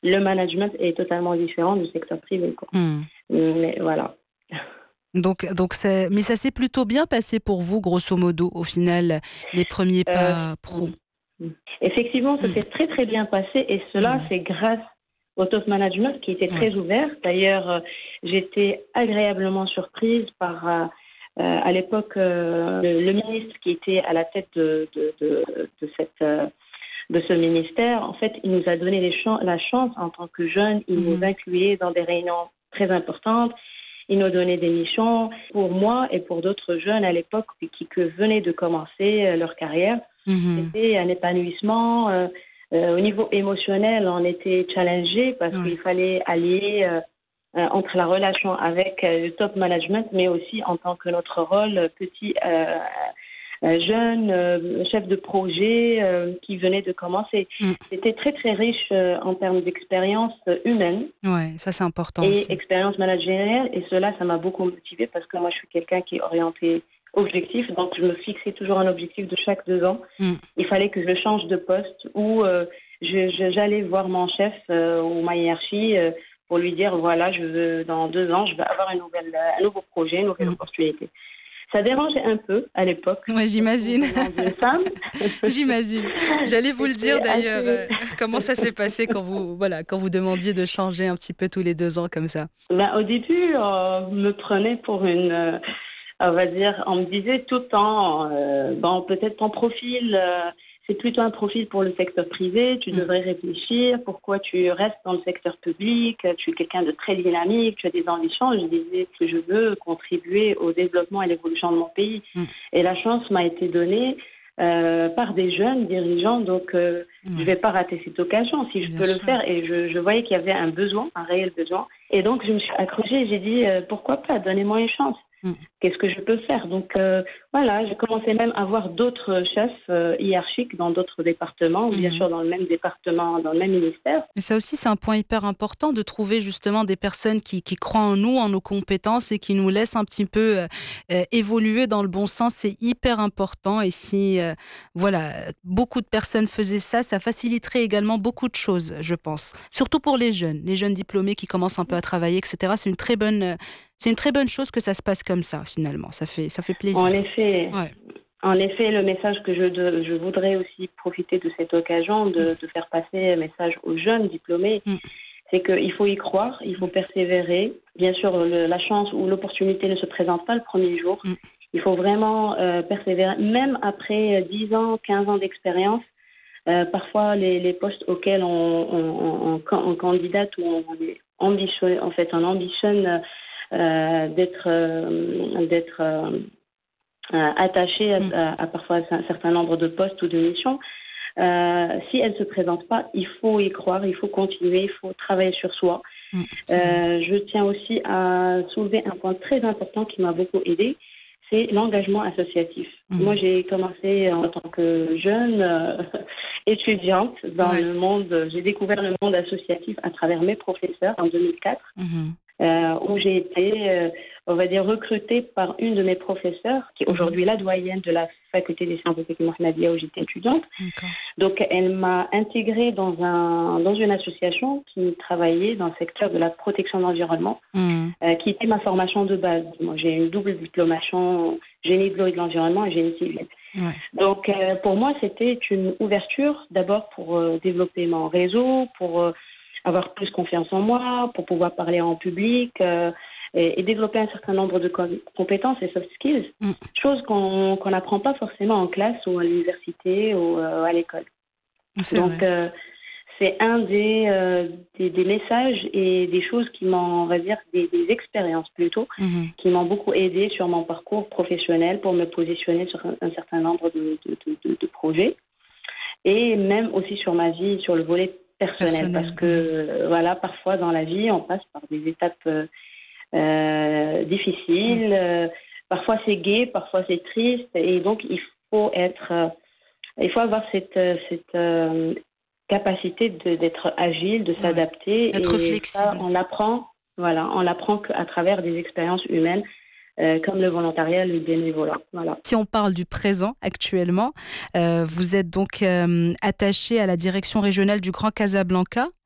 le management est totalement différent du secteur privé, quoi. Mmh. Mais voilà. Mais ça s'est plutôt bien passé pour vous, grosso modo, au final, les premiers Euh, pas pro? mm. Effectivement, ça Mmh. s'est très très bien passé et cela, Ouais, c'est grâce au top management qui était ouais. très ouvert. D'ailleurs, j'étais agréablement surprise par, à l'époque, le ministre qui était à la tête de de ce ministère. En fait, il nous a donné la chance en tant que jeunes, il nous Mmh. incluait dans des réunions très importantes. Il nous donnait des missions pour moi et pour d'autres jeunes à l'époque qui venaient de commencer leur carrière. Mmh. C'était un épanouissement. Au niveau émotionnel, on était challengé parce qu'il Ouais. fallait allier entre la relation avec le top management, mais aussi en tant que notre rôle petit jeune chef de projet qui venait de commencer. Mmh. C'était très très riche en termes d'expérience humaine Ouais, ça, c'est important et aussi. expérience managériale. Et cela, ça m'a beaucoup motivée parce que moi, je suis quelqu'un qui est orienté objectif. Donc, je me fixais toujours un objectif de chaque 2 ans. Mmh. Il fallait que je change de poste ou j'allais voir mon chef ou ma hiérarchie pour lui dire, voilà, dans 2 ans, je vais avoir un nouveau projet, une nouvelle Mmh. opportunité. Ça dérangeait un peu à l'époque, Ouais, surtout j'imagine. venant d'une femme. J'imagine. J'allais vous le dire C'était d'ailleurs, assez... comment ça s'est passé quand vous demandiez de changer un petit peu tous les 2 ans comme ça? Ben, au début, on me prenait pour on va dire, on me disait tout le temps, bon, peut-être ton profil, c'est plutôt un profil pour le secteur privé, tu Mmh. devrais réfléchir, pourquoi tu restes dans le secteur public, tu es quelqu'un de très dynamique, tu as des ambitions. Je disais que je veux contribuer au développement et à l'évolution de mon pays. Mmh. Et la chance m'a été donnée par des jeunes dirigeants, donc je ne Ouais, vais pas rater cette occasion si je bien peux le sûr. faire. Et je voyais qu'il y avait un besoin, un réel besoin. Et donc je me suis accrochée et j'ai dit, pourquoi pas, donnez-moi une chance. Mmh. Qu'est-ce que je peux faire? Donc voilà, j'ai commencé même à voir d'autres chefs hiérarchiques dans d'autres départements, bien Mmh. sûr dans le même département, dans le même ministère. Et ça aussi, c'est un point hyper important de trouver justement des personnes qui croient en nous, en nos compétences et qui nous laissent un petit peu évoluer dans le bon sens. C'est hyper important. Et si voilà, beaucoup de personnes faisaient ça, ça faciliterait également beaucoup de choses, je pense. Surtout pour les jeunes diplômés qui commencent un peu à travailler, etc. C'est une très bonne chose que ça se passe comme ça, finalement. Ça fait En plaisir. effet, Ouais. en effet, le message que je voudrais aussi profiter de cette occasion Mm, de faire passer un message aux jeunes diplômés, mm, c'est qu'il faut y croire, il faut persévérer. Bien sûr, la chance ou l'opportunité ne se présente pas le premier jour. mm. Il faut vraiment persévérer, même après 10 ans, 15 ans d'expérience. Parfois, les postes auxquels on candidate ou on est ambitionne, en fait, on ambitionne d'être attaché Mm. à parfois un certain nombre de postes ou de missions. Si elles ne se présentent pas, il faut y croire, il faut continuer, il faut travailler sur soi. Mm. C'est vrai. Je tiens aussi à soulever un point très important qui m'a beaucoup aidé, c'est l'engagement associatif. Moi, Mm. j'ai commencé en tant que jeune étudiante dans Ouais. le monde, j'ai découvert le monde associatif à travers mes professeurs en 2004 Mhm. où j'ai été, on va dire, recrutée par une de mes professeurs, qui est Mhm. aujourd'hui la doyenne de la faculté des sciences et Mohamedia où j'étais étudiante. D'accord. Donc, elle m'a intégrée dans une association qui travaillait dans le secteur de la protection de l'environnement, Mm. qui était ma formation de base. Moi, j'ai une double diplomation, génie de l'eau et de l'environnement et génie civil. Ouais. Donc, pour moi, c'était une ouverture, d'abord pour développer mon réseau, pour avoir plus confiance en moi, pour pouvoir parler en public et développer un certain nombre de compétences et soft skills, Mm. choses qu'on n'apprend pas forcément en classe ou à l'université ou à l'école. C'est Donc, vrai. c'est un des messages et des choses qui m'ont, on va dire, des expériences plutôt, Mhm. qui m'ont beaucoup aidé sur mon parcours professionnel pour me positionner sur un certain nombre de projets et même aussi sur ma vie, sur le volet personnel, parce Personnel. que Mhm. voilà, parfois dans la vie, on passe par des étapes Mm. difficiles, parfois c'est gai, parfois c'est triste, et donc il faut avoir cette capacité d'être agile, de Ouais. s'adapter, Être et ça, flexible. on l'apprend, voilà, on l'apprend qu'à travers des expériences humaines, comme le volontariat, le bénévolat, voilà. Si on parle du présent actuellement, vous êtes donc attaché à la direction régionale du Grand Casablanca.